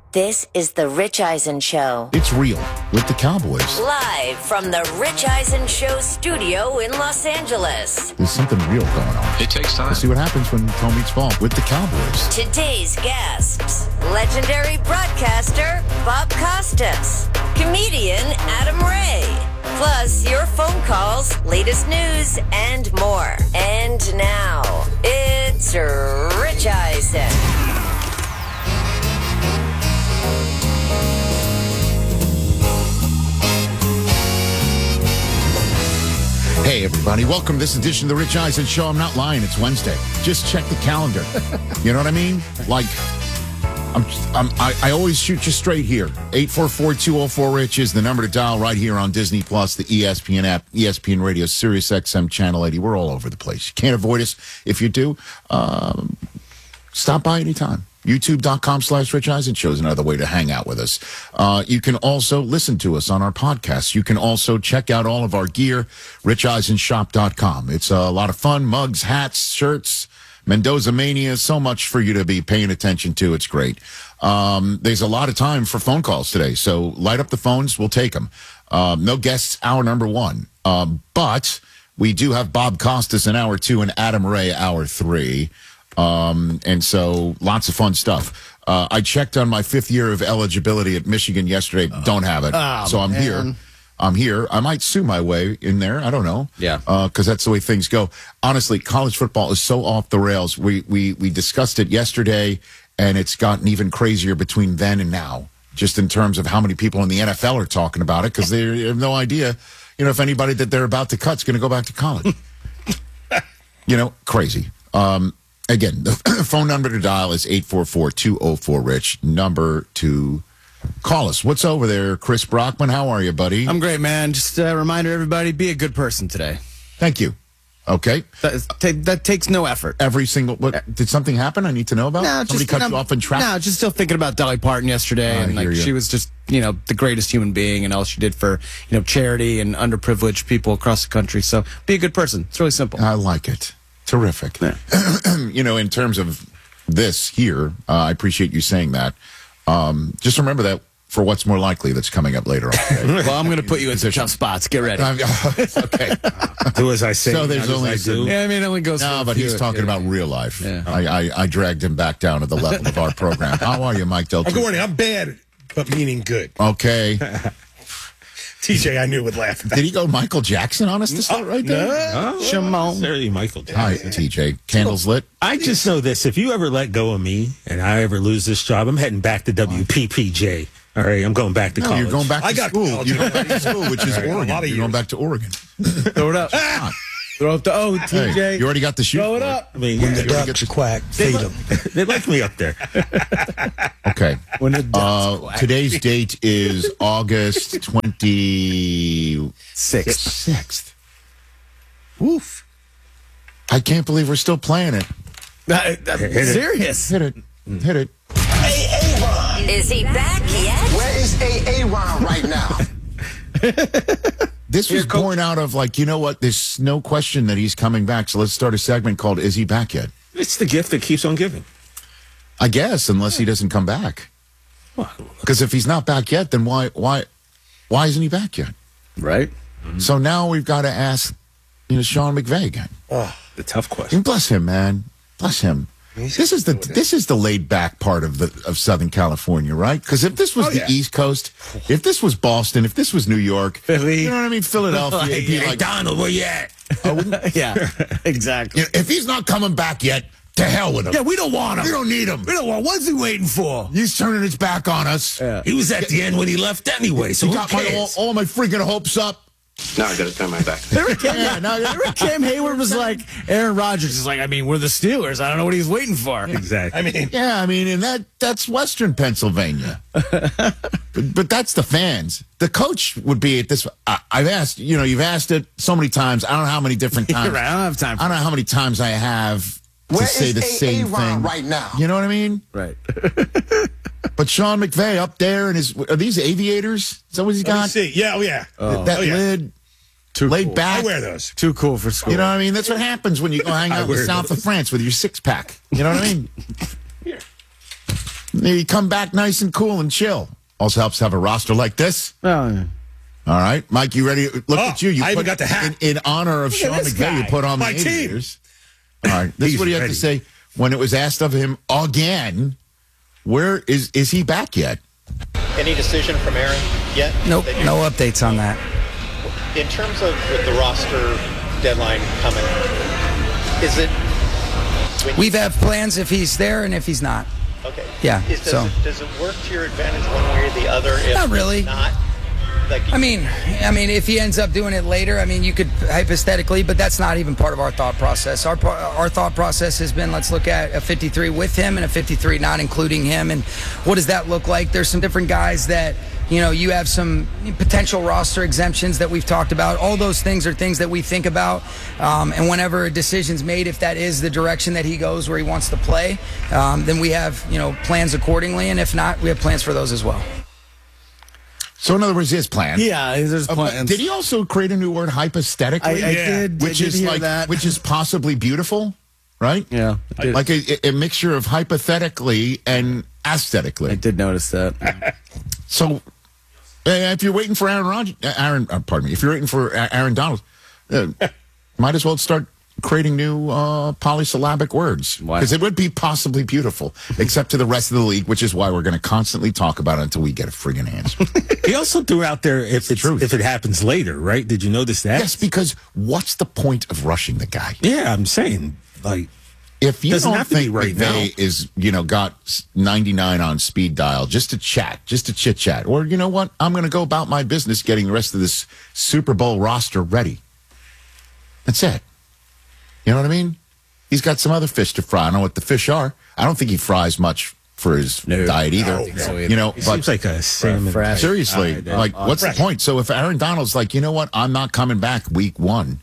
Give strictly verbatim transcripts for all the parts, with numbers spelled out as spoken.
This is the Rich Eisen Show. It's real with the Cowboys. Live from the Rich Eisen Show studio in Los Angeles. There's something real going on. It takes time. Let's see what happens when Tom meets ball with the Cowboys. Today's guests, legendary broadcaster Bob Costas, comedian Adam Ray, plus your phone calls, latest news, and more. And now, it's Rich Eisen. Hey, everybody. Welcome to this edition of the Rich Eisen Show. I'm not lying. It's Wednesday. Just check the calendar. You know what I mean? Like, I'm, I'm, I, I always shoot you straight here. eight four four, two oh four, RICH is the number to dial right here on Disney Plus, the E S P N app, E S P N Radio, Sirius X M Channel eighty. We're all over the place. You can't avoid us. If you do, um, stop by anytime. YouTube.com slash Rich Eisen Show is another way to hang out with us. Uh, you can also listen to us on our podcast. You can also check out all of our gear, rich eisen shop dot com. It's a lot of fun. Mugs, hats, shirts, Mendoza Mania, so much for you to be paying attention to. It's great. Um, there's a lot of time for phone calls today, so light up the phones. We'll take them. Um, no guests, hour number one. Um, but we do have Bob Costas in hour two and Adam Ray hour three. Um, and so lots of fun stuff. Uh, I checked on my fifth year of eligibility at Michigan yesterday. Oh. Don't have it. Oh, so I'm man. here. I'm here. I might sue my way in there. I don't know. Yeah. Uh, cause that's the way things go. Honestly, college football is so off the rails. We, we, we discussed it yesterday and it's gotten even crazier between then and now, just in terms of how many people in the N F L are talking about it. Cause they have no idea, you know, if anybody that they're about to cut is going to go back to college. You know, crazy. Um, Again, the phone number to dial is eight four four, two oh four, RICH. Number to call us. What's over there, Chris Brockman? How are you, buddy? I'm great, man. Just a reminder, everybody, be a good person today. Thank you. Okay. That, is, ta- that takes no effort. Every single... What, did something happen I need to know about? No, Somebody just, cut you, know, you off in traffic? No, just still thinking about Dolly Parton yesterday. I and like hear you. She was just, you know, the greatest human being and all she did for, you know, charity and underprivileged people across the country. So be a good person. It's really simple. I like it. Terrific. Yeah. You know, in terms of this here, uh, I appreciate you saying that. Um, just remember that for what's more likely that's coming up later on today. Well, I'm going to put you in some tough spots. Get ready. Um, okay. Do as I say. So there's only I do. Yeah, I mean, it only goes. No, but he's talking yeah. about real life. Yeah. I, I, I dragged him back down to the level of our program. How are you, Mike Del? Oh, good morning. I'm bad, but meaning good. Okay. T J, I knew would laugh at that. Did he go Michael Jackson on us to start right there? No, no Shimon. necessarily Michael Hi, Jackson. T J. Candles lit? I just know this. If you ever let go of me and I ever lose this job, I'm heading back to W P P J. All right, I'm going back to No, college. you're going back to I got school. college. You're going back to school, which is Right, a Oregon. lot of You're going years. back to Oregon. Throw it up. Ah. Throw up the O, T J. Hey, you already got the shoot. Throw it for up. I mean, When yeah, the already ducks get the- quack, feed them. they like me up there. Okay. When the ducks Uh, quack. today's date is August twenty-sixth. Sixth. Woof. I can't believe we're still playing it. Uh, uh, serious. Hit it. Hit it. A-A-Ron. Is he back yet? Where is A-A-Ron right now? This was born out of, like, you know what? There's no question that he's coming back. So let's start a segment called Is He Back Yet? It's the gift that keeps on giving. I guess, unless he doesn't come back. Because if he's not back yet, then why why why isn't he back yet? Right? So now we've got to ask, you know, Sean McVay again. Oh, the tough question. And bless him, man. Bless him. This is the this is the laid back part of the of Southern California, right? Because if this was Oh, the yeah. East Coast, if this was Boston, if this was New York, Philly. you know what I mean, Philadelphia, it'd be Hey, like, Donald, where you at? Yeah, exactly. you know, if he's not coming back yet, to hell with him. Yeah, we don't want him. We don't need him. We don't want. What's he waiting for? He's turning his back on us. Yeah. He was at the end when he left anyway, so He who got my, all, cares? all my freaking hopes up. Now I gotta turn my back. Yeah, now Remember Cam Hayward was like, Aaron Rodgers is like, I mean, we're the Steelers. I don't know what he's waiting for. Exactly. I mean, Yeah, I mean, and that that's Western Pennsylvania. but, but that's the fans. The coach would be at this. I, I've asked, you know, you've asked it so many times. I don't know how many different times. You're right. I don't have time for I don't know how many times I have to Where say is the A- same A-Ron thing right now? You know what I mean? Right. But Sean McVay up there and his are these aviators? Is that what he's Let me got? see. Yeah, oh, yeah. That Oh, yeah. lid Too laid cool. back. I wear those. Too cool for school. You know what I mean? That's what happens when you go hang out in the wear south those. of France with your six pack. You know what I mean? You come back nice and cool and chill. Also helps to have a roster like this. Oh, yeah. All right, Mike, you ready? Look Oh, at you. You I even put, got the hat. In, in honor of Look at Sean this McVay, you guy. put on My the team. aviators. All right, this is He's what he had ready. to say when it was asked of him again. Where is is he back yet? Any decision from Aaron yet? Nope, That you- no updates on that. In terms of with the roster deadline coming, is it? When you- We've have plans if he's there and if he's not. Okay. Yeah, Is, does, so- it, does it work to your advantage one way or the other? If Not really. Not. Like, I mean, I mean, if he ends up doing it later, I mean, you could hypothetically, but that's not even part of our thought process. Our par- our thought process has been let's look at a fifty-three with him and a fifty-three not including him, and what does that look like? There's some different guys that you know you have some potential roster exemptions that we've talked about. All those things are things that we think about, um, and whenever a decision's made, if that is the direction that he goes where he wants to play, um, then we have you know plans accordingly, and if not, we have plans for those as well. So, in other words, his plan. Yeah, there's Uh, but plans. did he also create a new word, hypothetically? I, I Yeah. did. which I did is hear like, that. which is possibly beautiful, right? yeah, I did, Like a, a mixture of hypothetically and aesthetically. I did notice that. So, uh, if you're waiting for Aaron Rodgers, Aaron, uh, pardon me, if you're waiting for uh, Aaron Donald, uh, might as well start creating new uh, polysyllabic words Why? because it would be possibly beautiful, except to the rest of the league, which is why we're going to constantly talk about it until we get a friggin' answer. He also threw out there if it's, truth. if it happens later, right? Did you notice that? Yes, because what's the point of rushing the guy? Yeah, I'm saying like If you Doesn't don't have to be think right McVay now. is, you know, got ninety-nine on speed dial just to chat, just to chit chat, or you know what, I'm going to go about my business getting the rest of this Super Bowl roster ready. That's it. You know what I mean? He's got some other fish to fry. I don't know what the fish are. I don't think he fries much for his No, diet either. I don't think so either. You know, he but seems like a salmon. fresh. seriously, All right, like, uh, what's fresh. the point? So if Aaron Donald's like, you know what, I'm not coming back week one,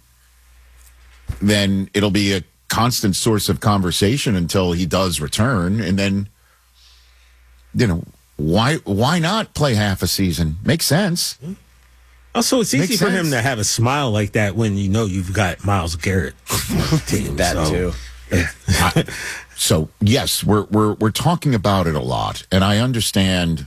then it'll be a constant source of conversation until he does return, and then, you know, why why not play half a season? Makes sense. Also, it's easy Makes for him sense. to have a smile like that when you know you've got Myles Garrett. Team, That so, too. I- so yes, we're we're we're talking about it a lot, and I understand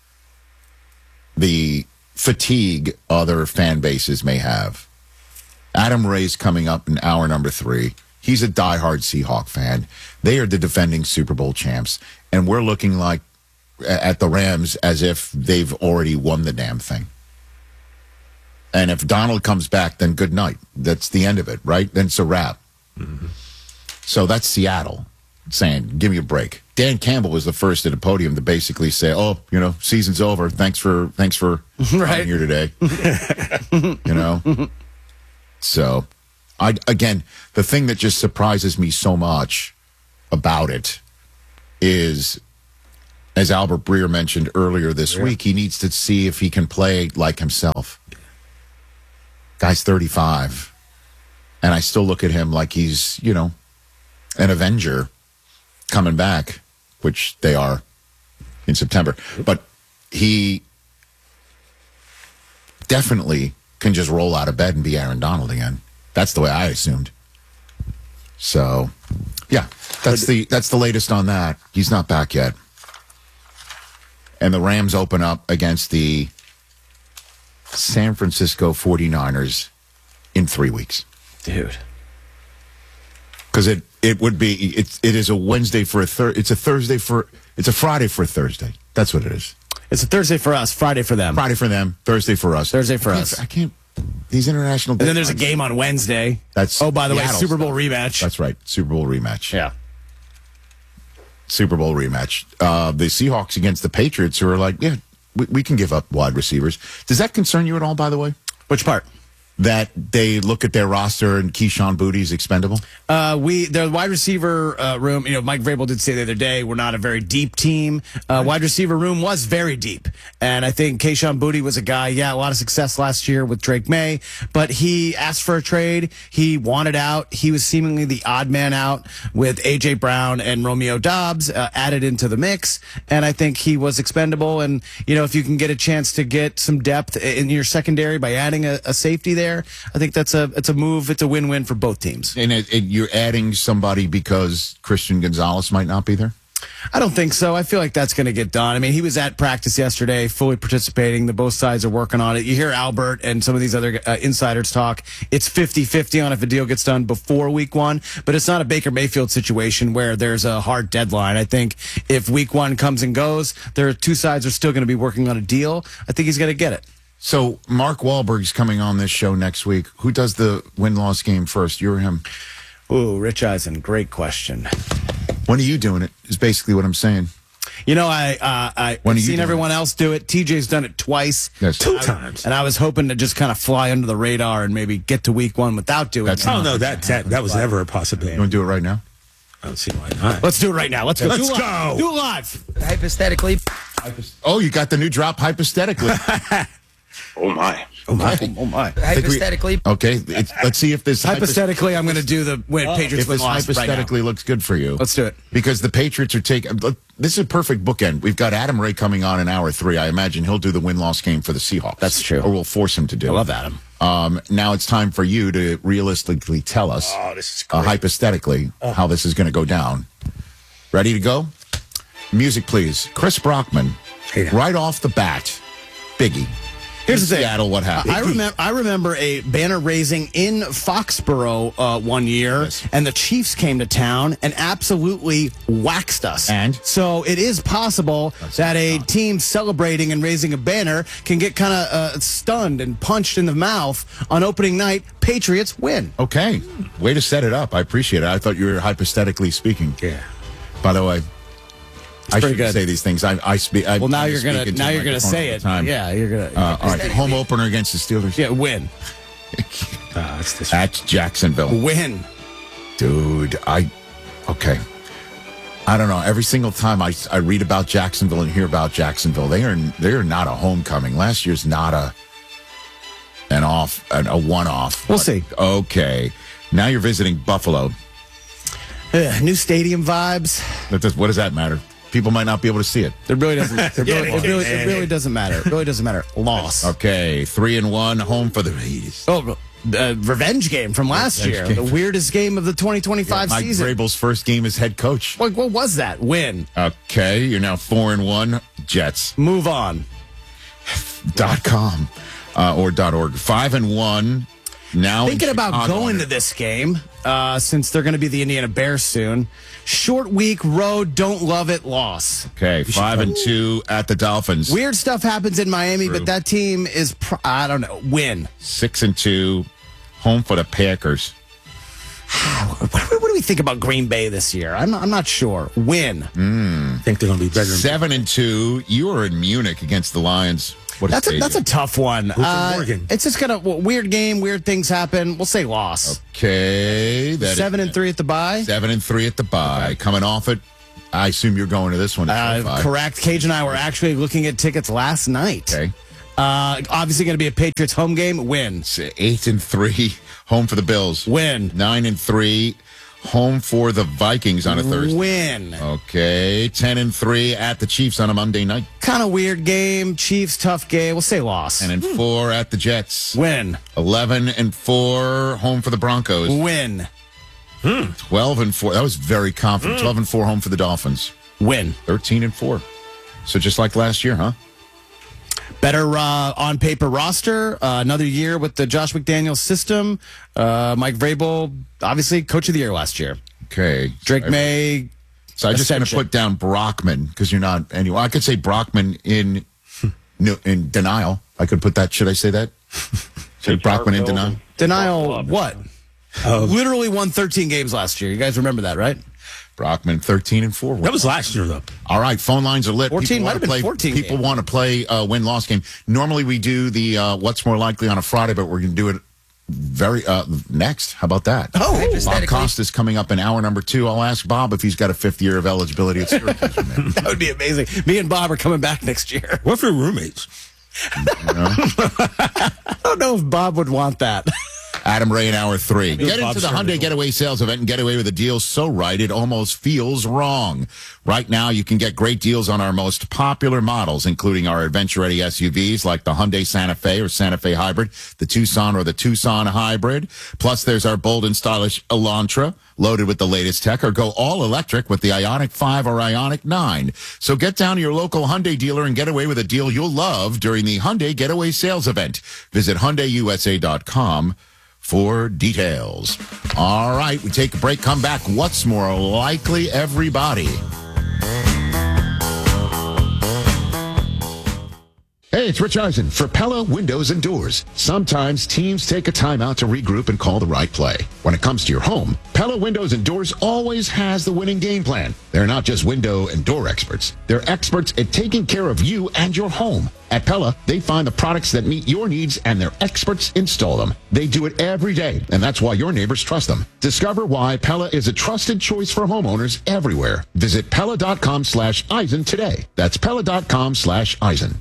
the fatigue other fan bases may have. Adam Ray's coming up in hour number three. He's a diehard Seahawk fan. They are the defending Super Bowl champs, and we're looking like at the Rams as if they've already won the damn thing. And if Donald comes back, then good night. That's the end of it, right? Then it's a wrap. Mm-hmm. So that's Seattle saying, give me a break. Dan Campbell was the first at a podium to basically say, oh, you know, season's over. Thanks for thanks for Right. coming here today. You know? So, I again, the thing that just surprises me so much about it is, as Albert Breer mentioned earlier this week, he needs to see if he can play like himself. Guy's thirty-five. And I still look at him like he's, you know, an Avenger coming back, which they are in September. But he definitely can just roll out of bed and be Aaron Donald again. That's the way I assumed. So, yeah, that's the that's the latest on that. He's not back yet. And the Rams open up against the San Francisco forty-niners in three weeks. Dude. Because it, it would be, it, it is a Wednesday for a third, it's a Thursday for, it's a Friday for a Thursday. That's what it is. It's a Thursday for us, Friday for them. Friday for them, Thursday for us. Thursday for I can't- us. I can't, these international And then there's a deadlines- game on Wednesday. That's Oh, by the way, Seattle Super Bowl stuff. rematch. That's right. Super Bowl rematch. Yeah. Super Bowl rematch. Uh, the Seahawks against the Patriots, who are like, yeah, we, we can give up wide receivers. Does that concern you at all, by the way? Which part? That they look at their roster and Keyshawn Booty's expendable? Uh, we the wide receiver uh, room. You know, Mike Vrabel did say the other day we're not a very deep team. Uh, wide receiver room was very deep, and I think Keyshawn Booty was a guy. Yeah, a lot of success last year with Drake May, but he asked for a trade. He wanted out. He was seemingly the odd man out with A J Brown and Romeo Doubs uh, added into the mix, and I think he was expendable. And you know, if you can get a chance to get some depth in your secondary by adding a, a safety there, I think that's a it's a move. It's a win-win for both teams. And it, it, you're adding somebody because Christian Gonzalez might not be there? I don't think so. I feel like that's going to get done. I mean, he was at practice yesterday, fully participating. The both sides are working on it. You hear Albert and some of these other uh, insiders talk. It's fifty-fifty on if a deal gets done before week one, but it's not a Baker Mayfield situation where there's a hard deadline. I think if week one comes and goes, there are two sides are still going to be working on a deal. I think he's going to get it. So Mark Wahlberg's coming on this show next week. Who does the win-loss game first, you or him? Ooh, Rich Eisen, great question. When are you doing it, is basically what I'm saying. You know, I, uh, I, When are I've you seen doing everyone it? else do it. T J's done it twice. Yes. Two I- times. And I was hoping to just kind of fly under the radar and maybe get to week one without doing That's it. I don't know. That, that, that was never a possibility. You want to do it right now? I don't see why not. Let's do it right now. Let's go. Let's do it live. go. Do it live. Hypothetically, Oh, you got the new drop hypothetically. Oh, my. Oh, my. Oh, my. hypothetically, Okay, it's, let's see if this Hypothetically, I'm going to do the win. Patriots if win this loss right now. hypothetically looks good for you. Let's do it. Because the Patriots are taking. This is a perfect bookend. We've got Adam Ray coming on in hour three. I imagine he'll do the win-loss game for the Seahawks. That's true. Or we'll force him to do I it. love Adam. Um, now it's time for you to realistically tell us, Oh, this is uh, great. hypothetically, how this is going to go down. Ready to go? Music, please. Chris Brockman, Hey, now. right off the bat, Biggie. Here's In the thing. Seattle, what happened? I remember. I remember a banner raising in Foxborough uh, one year, Yes. and the Chiefs came to town and absolutely waxed us. And? so it is possible that a team celebrating and raising a banner can get kind of uh, stunned and punched in the mouth on opening night. Patriots win. Okay. Way to set it up. I appreciate it. I thought you were hypothetically speaking. Yeah. By the way, I pretty should good. say these things. I, I speak. I Well, now I you're speak gonna into now the you're gonna microphone say all it. the time. Yeah, you're gonna. Uh, all right. Home opener against the Steelers. yeah, win, Uh, it's this. At Jacksonville. win. Dude, I. Okay. I don't know. Every single time I, I read about Jacksonville and hear about Jacksonville, they are they are not a homecoming. Last year's not a an off an, a one off. We'll see. Okay. Now you're visiting Buffalo. Ugh, new stadium vibes. That does, what does that matter? People might not be able to see it. It really doesn't. It really, Yeah, it really, man. it really doesn't matter. It really doesn't matter. Loss. Okay, three and one, home for the Raiders. Oh, uh, revenge game from last Revenge year. game. The weirdest game of the twenty twenty-five Mike season. Vrabel's first game as head coach. What, what was that? Win. Okay, you're now four and one. Jets Move on. dot com uh, or dot org. Five and one. Now in Thinking about Chicago. going to this game, uh, since they're going to be the Indiana Bears soon. Short week, road, don't love it, loss. Okay, five and two at the Dolphins. Weird stuff happens in Miami, True. but that team is, pr- I don't know, win. Six and two, home for the Packers. What, what, what do we think about Green Bay this year? I'm not, I'm not sure. Win. I think they're going to be better than Seven and two. You are in Munich against the Lions. What That's a, that's a tough one. from Uh, Oregon? it's just kind of well, weird game, weird things happen. We'll say loss. okay. That is- Seven and three at the bye. Seven and three at the bye. Coming off it. I assume you're going to this one. at Uh, SoFi. correct. Cage and I were actually looking at tickets last night. Okay. Uh, obviously going to be a Patriots home game. Win. It's eight and three, home for the Bills. Win. Nine and three, home for the Vikings on a Thursday. Win. Okay, ten and three at the Chiefs on a Monday night. Kind of weird game. Chiefs tough game. We'll say loss. Ten and four at the Jets. Win. Eleven and four, home for the Broncos. Win. Twelve and four. That was very confident. Twelve and four, home for the Dolphins. Win. Thirteen and four. So just like last year, huh? Better uh, on paper roster. Uh, another year with the Josh McDaniels system. Uh, Mike Vrabel, obviously coach of the year last year. Okay. Drake I- May. So I'm just going to Ascension. put down Brockman because you're not anyway. I could say Brockman in no, in denial. I could put that. Should I say that? Say Brockman in denial. Denial what? Literally won thirteen games last year. You guys remember that, right? Brockman thirteen and four. That was last year, though. All right, phone lines are lit. fourteen, People might wanna have been play, fourteen People game. want to play uh, win-loss game. Normally we do the uh, what's more likely on a Friday, but we're going to do it very uh, next. How about that? Oh, Bob hypothetically. Costa's coming up in hour number two. I'll ask Bob if he's got a fifth year of eligibility at Syracuse. that would be amazing. Me and Bob are coming back next year. What if you're roommates? I don't know if Bob would want that. Adam Ray in hour three. Good Get Bob into the Stern Hyundai as well. Getaway Sales Event and get away with a deal so right it almost feels wrong. Right now, you can get great deals on our most popular models, including our adventure-ready S U Vs like the Hyundai Santa Fe or Santa Fe Hybrid, the Tucson or the Tucson Hybrid. Plus, there's our bold and stylish Elantra, loaded with the latest tech, or go all-electric with the Ioniq five or Ioniq nine. So get down to your local Hyundai dealer and get away with a deal you'll love during the Hyundai Getaway Sales Event. Visit Hyundai U S A dot com for details. All right, we take a break, come back. What's more likely, everybody? Hey, it's Rich Eisen for Pella Windows and Doors. Sometimes teams take a timeout to regroup and call the right play. When it comes to your home, Pella Windows and Doors always has the winning game plan. They're not just window and door experts. They're experts at taking care of you and your home. At Pella, they find the products that meet your needs and their experts install them. They do it every day, and that's why your neighbors trust them. Discover why Pella is a trusted choice for homeowners everywhere. Visit Pella.com slash Eisen today. That's Pella.com slash Eisen.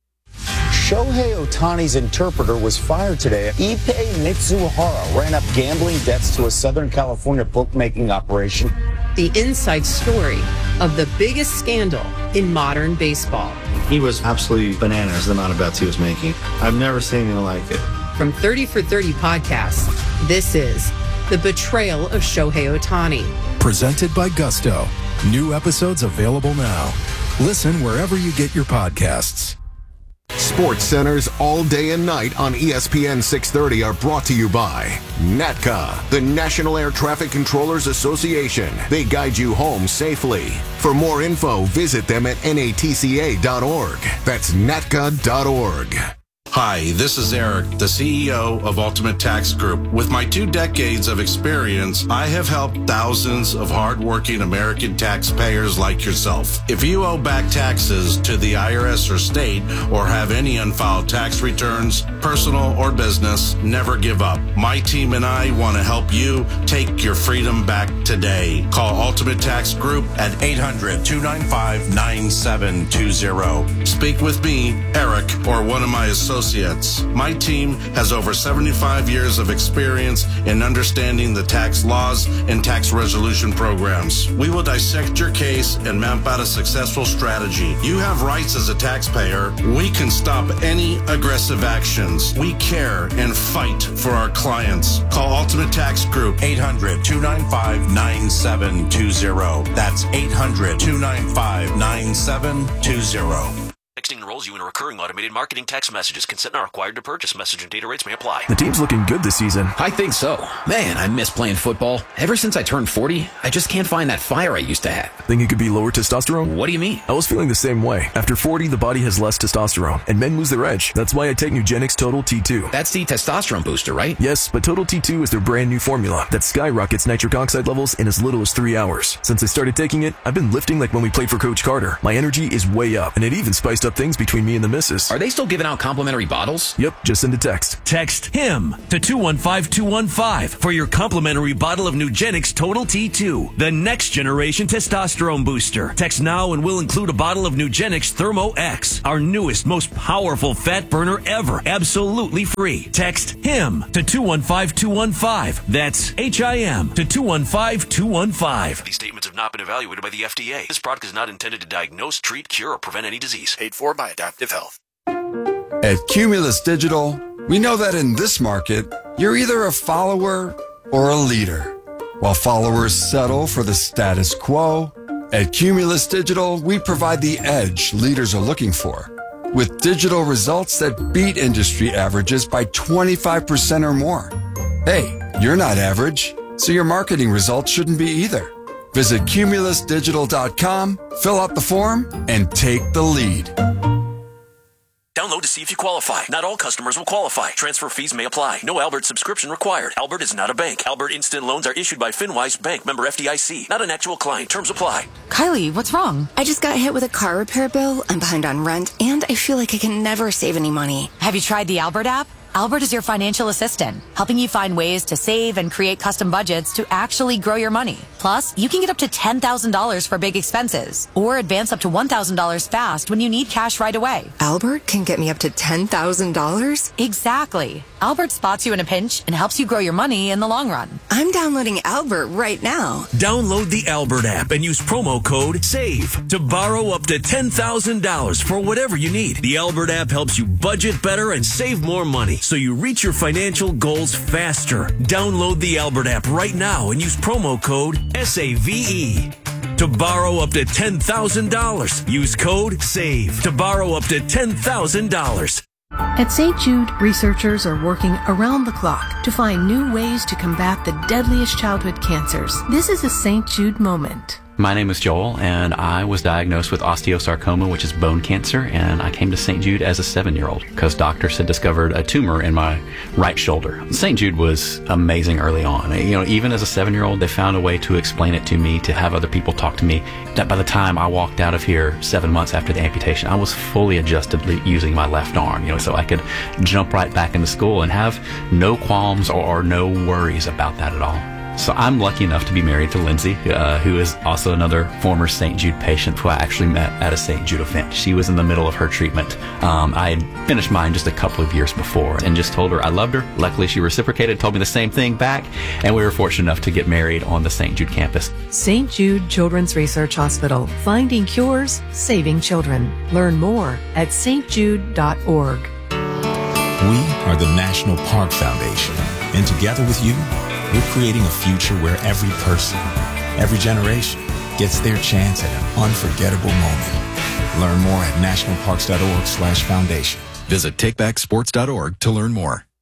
Shohei Ohtani's interpreter was fired today. Ippei Mitsuhara ran up gambling debts to a Southern California bookmaking operation. The inside story of the biggest scandal in modern baseball. He was absolutely bananas, the amount of bets he was making. I've never seen anything like it. From thirty for thirty podcasts, this is The Betrayal of Shohei Ohtani. Presented by Gusto. New episodes available now. Listen wherever you get your podcasts. Sports Centers all day and night on E S P N six thirty are brought to you by NATCA, the National Air Traffic Controllers Association. They guide you home safely. For more info, visit them at N A T C A dot org. That's N A T C A dot org. Hi, this is Eric, the C E O of Ultimate Tax Group. With my two decades of experience, I have helped thousands of hardworking American taxpayers like yourself. If you owe back taxes to the I R S or state, or have any unfiled tax returns, personal or business, never give up. My team and I want to help you take your freedom back today. Call Ultimate Tax Group at eight hundred, two nine five, nine seven two zero. Speak with me, Eric, or one of my associates. My team has over seventy-five years of experience in understanding the tax laws and tax resolution programs. We will dissect your case and map out a successful strategy. You have rights as a taxpayer. We can stop any aggressive actions. We care and fight for our clients. Call Ultimate Tax Group, eight hundred, two nine five, nine seven two zero. That's eight hundred, two nine five, nine seven two zero. Texting enrolls you in a recurring automated marketing text messages. Consent not required to purchase. Message and data rates may apply. The team's looking good this season. I think so. Man, I miss playing football. Ever since I turned forty, I just can't find that fire I used to have. Think it could be lower testosterone? What do you mean? I was feeling the same way. After forty, the body has less testosterone, and men lose their edge. That's why I take Nugenix Total T two. That's the testosterone booster, right? Yes, but Total T two is their brand new formula that skyrockets nitric oxide levels in as little as three hours. Since I started taking it, I've been lifting like when we played for Coach Carter. My energy is way up, and it even spiced up things between me and the missus. Are they still giving out complimentary bottles? Yep, just send a text. Text HIM to two one five two one five for your complimentary bottle of Nugenix Total T two, the next generation testosterone booster. Text now and we'll include a bottle of Nugenix Thermo X, our newest, most powerful fat burner ever, absolutely free. Text HIM to two one five two one five. That's H I M to two one five two one five. These statements have not been evaluated by the F D A. This product is not intended to diagnose, treat, cure, or prevent any disease. Paid for by Adaptive Health. At Cumulus Digital, we know that in this market, you're either a follower or a leader. While followers settle for the status quo, at Cumulus Digital, we provide the edge leaders are looking for, with digital results that beat industry averages by twenty-five percent or more. Hey, you're not average, so your marketing results shouldn't be either. Visit Cumulus Digital dot com, fill out the form, and take the lead. Download to see if you qualify. Not all customers will qualify. Transfer fees may apply. No Albert subscription required. Albert is not a bank. Albert Instant Loans are issued by FinWise Bank, member F D I C. Not an actual client. Terms apply. Kylie, what's wrong? I just got hit with a car repair bill. I'm behind on rent, and I feel like I can never save any money. Have you tried the Albert app? Albert is your financial assistant, helping you find ways to save and create custom budgets to actually grow your money. Plus, you can get up to ten thousand dollars for big expenses or advance up to one thousand dollars fast when you need cash right away. Albert can get me up to ten thousand dollars? Exactly. Albert spots you in a pinch and helps you grow your money in the long run. I'm downloading Albert right now. Download the Albert app and use promo code SAVE to borrow up to ten thousand dollars for whatever you need. The Albert app helps you budget better and save more money so you reach your financial goals faster. Download the Albert app right now and use promo code S A V E. To borrow up to ten thousand dollars, use code SAVE to borrow up to ten thousand dollars. At Saint Jude, researchers are working around the clock to find new ways to combat the deadliest childhood cancers. This is a Saint Jude moment. My name is Joel, and I was diagnosed with osteosarcoma, which is bone cancer, and I came to Saint Jude as a seven-year-old because doctors had discovered a tumor in my right shoulder. Saint Jude was amazing early on. You know, even as a seven-year-old, they found a way to explain it to me, to have other people talk to me. That by the time I walked out of here seven months after the amputation, I was fully adjusted using my left arm, you know, so I could jump right back into school and have no qualms or, or no worries about that at all. So I'm lucky enough to be married to Lindsay, uh, who is also another former Saint Jude patient who I actually met at a Saint Jude event. She was in the middle of her treatment. Um, I had finished mine just a couple of years before and just told her I loved her. Luckily, she reciprocated, told me the same thing back, and we were fortunate enough to get married on the Saint Jude campus. Saint Jude Children's Research Hospital. Finding cures, saving children. Learn more at s t jude dot org. We are the National Park Foundation, and together with you, we're creating a future where every person, every generation, gets their chance at an unforgettable moment. Learn more at national parks dot org slash foundation. Visit take back sports dot org to learn more.